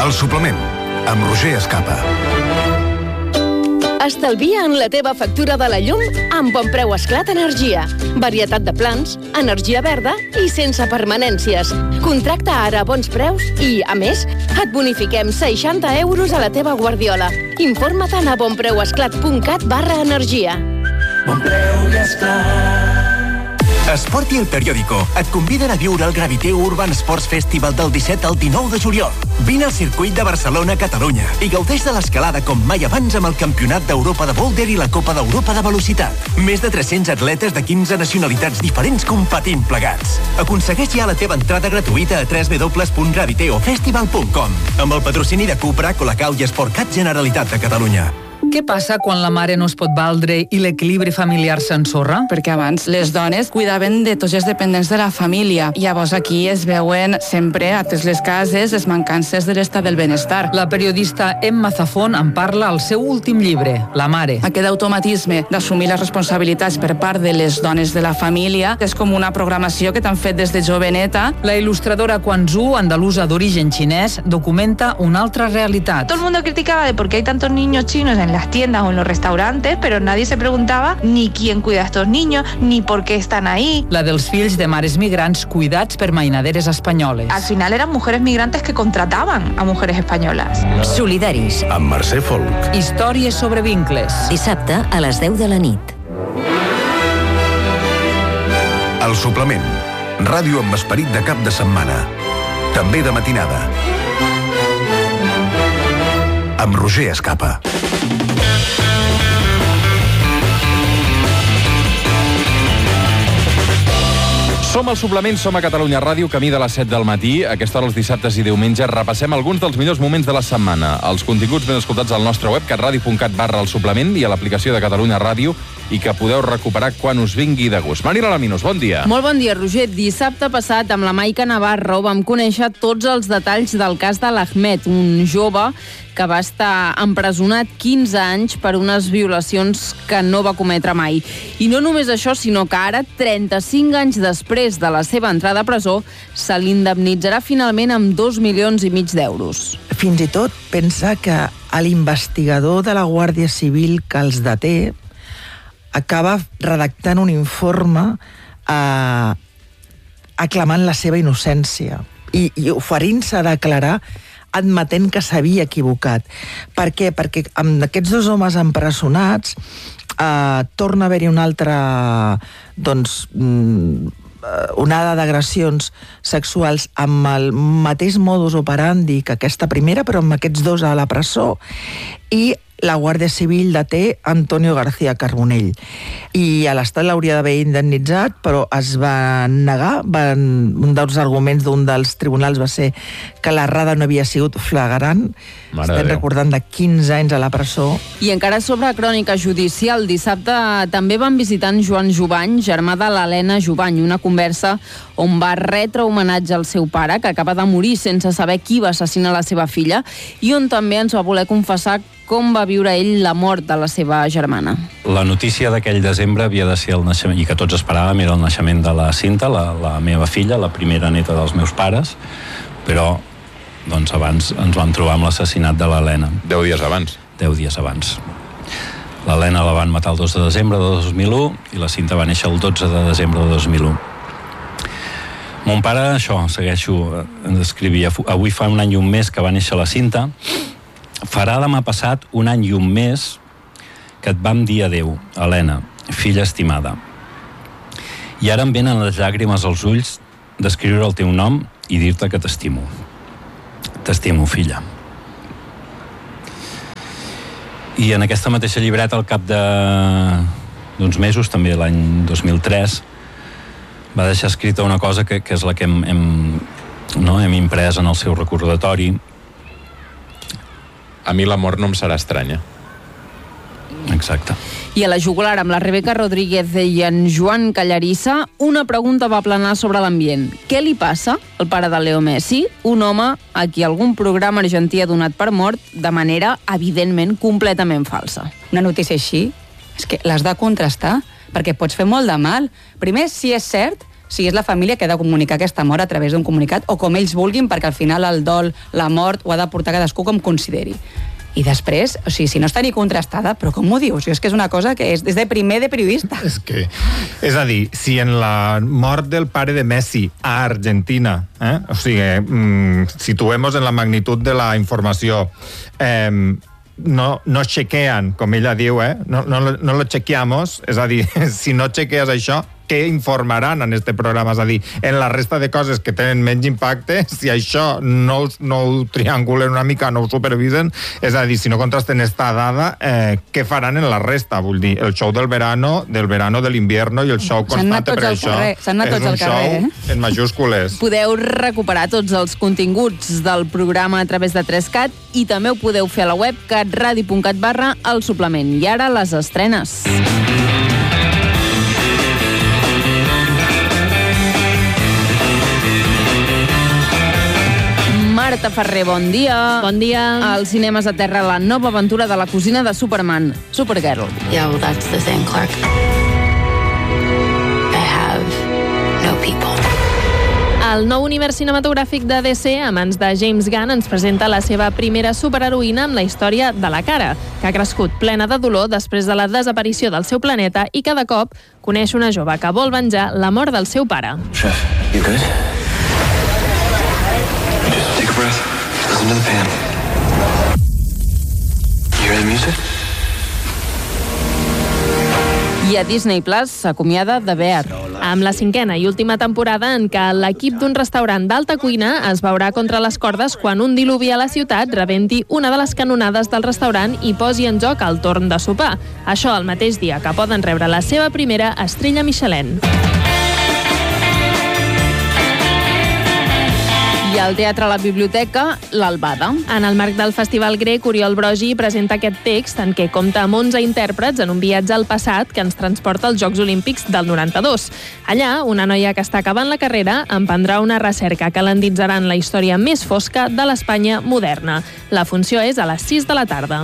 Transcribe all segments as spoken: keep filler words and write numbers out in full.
El suplement, amb Roger Escapa. Estalvia en la teva factura de la llum amb Bon Preu Esclat Energia. Varietat de plans, energia verda i sense permanències. Contracta ara a bons preus i, a més, et bonifiquem seixanta euros a la teva guardiola. Informa't a bonpreuesclat.cat barra energia. Bon Preu i Esclat. Esport i El Periódico et conviden a viure el Gravité Urban Sports Festival del disset al dinou de juliol. Vine al circuit de Barcelona, Catalunya, i gaudeix de l'escalada com mai abans amb el Campionat d'Europa de Boulder i la Copa d'Europa de Velocitat. Més de tres-cents atletes de quinze nacionalitats diferents competint plegats. Aconsegueix ja la teva entrada gratuïta a w w w punt graviteofestival punt com amb el patrocini de Cupra, Colacau i Esportcat Generalitat de Catalunya. Què passa quan la mare no es pot valdre i l'equilibri familiar s'ensorra? Perquè abans les dones cuidaven de tots els dependents de la família. Llavors aquí es veuen sempre, a totes les cases, les mancances de l'estat del benestar. La periodista Emma Zafón en parla al seu últim llibre, La mare. Aquest automatisme d'assumir les responsabilitats per part de les dones de la família és com una programació que t'han fet des de joveneta. La il·lustradora Quan Zhu, andalusa d'origen xinès, documenta una altra realitat. Todo el mundo criticaba de por qué hay tantos niños chinos en las tiendas o en los restaurantes, pero nadie se preguntaba ni quién cuida a estos niños, ni por qué están ahí. La dels fills de mares migrants cuidats per mainaderes espanyoles. Al final eran mujeres migrantes que contrataban a mujeres españolas. Solidaris. Amb Mercè Folk. Històries sobre vincles. Dissabte a les deu de la nit. El suplement. Ràdio amb esperit de cap de setmana. També de matinada. Amb Roger Escapa. Som al suplement, som a Catalunya Ràdio, camí de les set del matí. A aquesta hora, els dissabtes i diumenges, repassem alguns dels millors moments de la setmana. Els continguts ben escoltats al nostre web, catradio.cat barra el suplement, i a l'aplicació de Catalunya Ràdio, i que podeu recuperar quan us vingui de gust. Manila Laminos, bon dia. Molt bon dia, Roger. Dissabte passat, amb la Maica Navarro, vam conèixer tots els detalls del cas de l'Ahmed, un jove que va estar empresonat quinze anys per unes violacions que no va cometre mai. I no només això, sinó que ara, trenta-cinc anys després de la seva entrada a presó, se l'indemnitzarà finalment amb dos milions i mig d'euros. Fins i tot pensa que l'investigador de la Guàrdia Civil que els deté acaba redactant un informe eh, aclamant la seva innocència i, i oferint-se a declarar admetent que s'havia equivocat. Per què? Perquè amb aquests dos homes empresonats eh, torna a haver-hi una altra doncs, onada d'agressions sexuals amb el mateix modus operandi que aquesta primera, però amb aquests dos a la presó, i la Guàrdia Civil deté Antonio García Carbonell. I a l'Estat l'hauria d'haver indemnitzat, però es va negar. Van, un dels arguments d'un dels tribunals va ser que l'errada no havia sigut flagrant. Mare Estem recordant de quinze anys a la presó. I encara sobre crònica judicial, dissabte també van visitant Joan Jubany, germà de l'Helena Jubany, una conversa on va retre homenatge al seu pare, que acaba de morir sense saber qui va assassinar la seva filla, i on també ens va voler confessar com va viure ell la mort de la seva germana. La notícia d'aquell desembre havia de ser el naixement, i que tots esperàvem, era el naixement de la Cinta, la, la meva filla, la primera neta dels meus pares, però doncs abans ens vam trobar amb l'assassinat de l'Helena. Deu dies abans. Deu dies abans. L'Helena la van matar el dos de desembre de dos mil u i la Cinta va néixer el dotze de desembre de dos mil u. Mon pare, això, segueixo, ens escrivia, avui fa un any i un mes que va néixer la Cinta, farà demà passat un any i un mes que et vam dir adeu, Helena, filla estimada. I ara em venen les llàgrimes als ulls d'escriure el teu nom i dir-te que t'estimo. T'estimo, filla. I en aquesta mateixa llibreta, al cap d'uns mesos, també l'any dos mil tres, va deixar escrita una cosa que, que és la que hem, hem, no, hem imprès en el seu recordatori. A mi la mort no em serà estranya. Exacte. I a la jugular, amb la Rebeca Rodríguez i en Joan Callarissa, una pregunta va planar sobre l'ambient. Què li passa al pare de Leo Messi, un home a qui algun programa argentí ha donat per mort de manera, evidentment, completament falsa? Una notícia així és que l'has de contrastar, perquè pots fer molt de mal. Primer, si és cert, O sigui, és la família que ha de comunicar aquesta mort a través d'un comunicat, o com ells vulguin, perquè al final el dol, la mort, ho ha de portar cadascú com consideri. I després, o sigui, si no està ni contrastada, però com ho dius? És que és una cosa que és, és de primer de periodista. És que, és a dir, si en la mort del pare de Messi a Argentina, eh, o sigui, mm, situemos en la magnitud de la informació, eh, no, no chequean, com ella diu, eh, no, no, no lo chequeamos, és a dir, si no chequees això, què informaran en este programa? És a dir, en la resta de coses que tenen menys impacte, si això no, no ho triangulen una mica, no ho supervisen, és a dir, si no contrasten esta dada, eh, què faran en la resta? Vull dir, el show del verano, del verano, de l'invierno i el show constante, perquè això és un show en majúscules. Podeu recuperar tots els continguts del programa a través de tres cat i també ho podeu fer a la web catradio punt cat barra el suplement. I ara les estrenes. Marta Ferrer, bon dia. Bon dia. Als cinemes a terra la nova aventura de la cosina de Superman, Supergirl. Yeah, well, that's the thing, Clark. I have no people. El nou univers cinematogràfic de D C, a mans de James Gunn, ens presenta la seva primera superheroïna amb la història de la Cara, que ha crescut plena de dolor després de la desaparició del seu planeta i cada cop coneix una jove que vol venjar la mort del seu pare. Chef, you good? Take a breath. Listen to the pan. You hear the music? I a Disney Plus s'acomiada de Bear. Amb la cinquena i última temporada en què l'equip d'un restaurant d'alta cuina es veurà contra les cordes quan un diluvi a la ciutat rebenti una de les canonades del restaurant i posi en joc el torn de sopar. Això el mateix dia que poden rebre la seva primera estrella Michelin. I al Teatre a la Biblioteca, l'Albada. En el marc del Festival Grec, Oriol Brogi presenta aquest text en què compta amb onze intèrprets en un viatge al passat que ens transporta als Jocs Olímpics del noranta-dos. Allà, una noia que està acabant la carrera emprendrà una recerca que l'endinsarà en la història més fosca de l'Espanya moderna. La funció és a les sis de la tarda.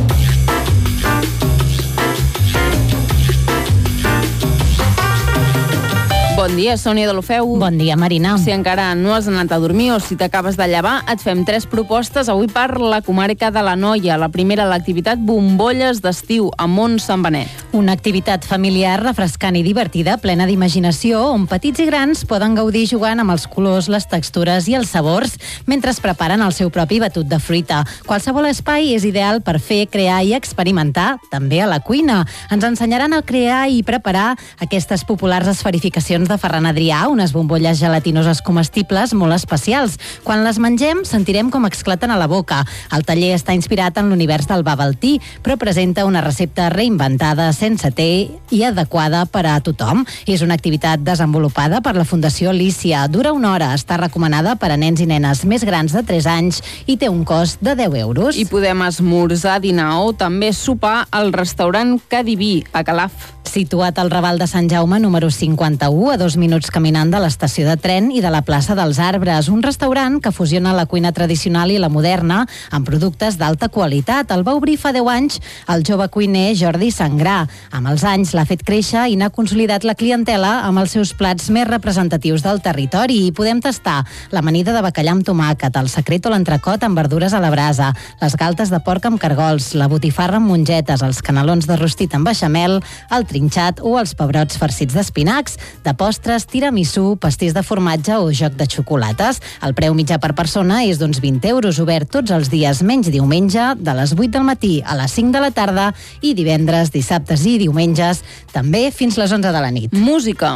Bon dia, Sònia de l'Ofeu. Bon dia, Marina. Si encara no has anat a dormir o si t'acabes de llevar, et fem tres propostes avui per la comarca de l'Anoia. La primera, l'activitat Bombolles d'estiu a Mont Sant Benet. Una activitat familiar, refrescant i divertida, plena d'imaginació, on petits i grans poden gaudir jugant amb els colors, les textures i els sabors mentre es preparen el seu propi batut de fruita. Qualsevol espai és ideal per fer, crear i experimentar, també a la cuina. Ens ensenyaran a crear i preparar aquestes populars esferificacions de Ferran Adrià, unes bombolles gelatinoses comestibles molt especials. Quan les mengem, sentirem com exclaten a la boca. El taller està inspirat en l'univers del bubble tea, però presenta una recepta reinventada, sense té i adequada per a tothom. És una activitat desenvolupada per la Fundació Lícia. Dura una hora, està recomanada per a nens i nenes més grans de tres anys i té un cost de deu euros. I podem esmorzar, dinar o també sopar al restaurant Cadiví, a Calaf. Situat al Raval de Sant Jaume, número cinquanta-u, a dos minuts caminant de l'estació de tren i de la plaça dels Arbres. Un restaurant que fusiona la cuina tradicional i la moderna amb productes d'alta qualitat. El va obrir fa deu anys el jove cuiner Jordi Sangrà. Amb els anys l'ha fet créixer i n'ha consolidat la clientela amb els seus plats més representatius del territori. I podem tastar l'amanida de bacallà amb tomàquet, el secret o l'entrecot amb verdures a la brasa, les galtes de porc amb cargols, la botifarra amb mongetes, els canelons de rostit amb beixamel, el trinxat o els pebrots farcits d'espinacs, de postres, tiramisú, pastís de formatge o joc de xocolates. El preu mitjà per persona és d'uns vint euros, obert tots els dies menys diumenge, de les vuit del matí a les cinc de la tarda i divendres, dissabtes i diumenges, també fins les onze de la nit. Música.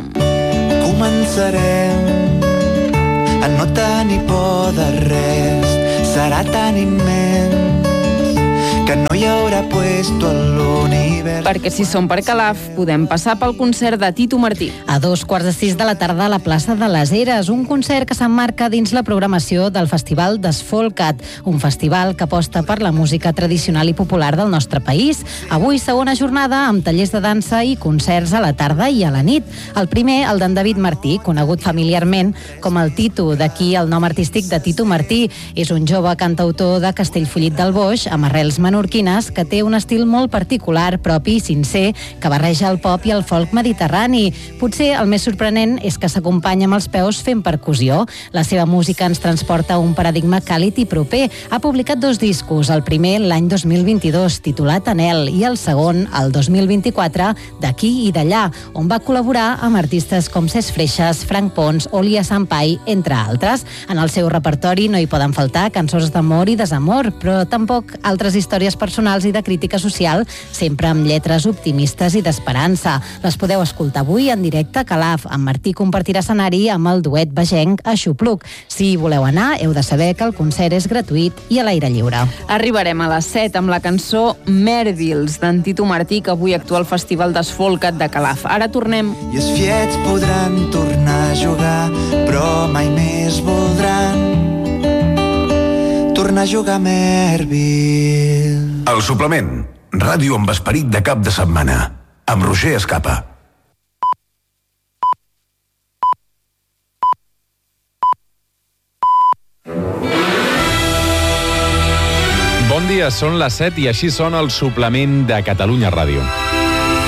Començarem a no tenir por de res, serà tan immens que no hi haurà puesto en l'univers. Perquè si som per Calaf, podem passar pel concert de Tito Martí. A dos quarts de sis de la tarda a la plaça de les Eres, un concert que s'emmarca dins la programació del Festival Desfolcat, un festival que aposta per la música tradicional i popular del nostre país. Avui, segona jornada, amb tallers de dansa i concerts a la tarda i a la nit. El primer, el d'en David Martí, conegut familiarment com el Tito, d'aquí el nom artístic de Tito Martí. És un jove cantautor de Castellfollit del Boix, amb arrels menorquines Coronas, que té un estil molt particular, propi i sincer, que barreja el pop i el folk mediterrani. Potser el més sorprenent és que s'acompanya amb els peus fent percussió. La seva música ens transporta a un paradigma càlid i proper. Ha publicat dos discos, el primer l'any dos mil vint-i-dos, titulat Anel, i el segon, el dos mil vint-i-quatre, D'aquí i d'allà, on va col·laborar amb artistes com Cesc Freixas, Frank Pons o Lia Sampai, entre altres. En el seu repertori no hi poden faltar cançons d'amor i desamor, però tampoc altres històries personals i de crítica social, sempre amb lletres optimistes i d'esperança. Les podeu escoltar avui en directe a Calaf. En Martí compartirà escenari amb el duet vegenc Aixopluc. Si hi voleu anar, heu de saber que el concert és gratuït i a l'aire lliure. Arribarem a les set amb la cançó Mervils, d'en Tito Martí, que avui actua al Festival Desfolcat de Calaf. Ara tornem. I els fiets podran tornar a jugar, però mai més voldran tornar a jugar a Merville. El suplement. Ràdio amb esperit de cap de setmana. Amb Roger Escapa. Bon dia, són les set i així sona el suplement de Catalunya Ràdio.